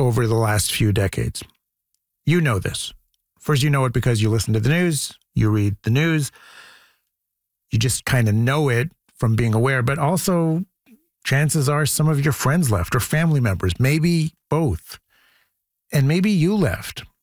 over the last few decades. You know this. First, you know it because you listen to the news, you read the news, you just kind of know it from being aware, but also chances are some of your friends left or family members, maybe both. And maybe you left.